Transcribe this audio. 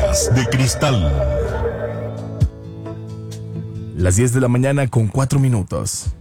Bolas de Cristal. Las 10 de la mañana con 4 minutos.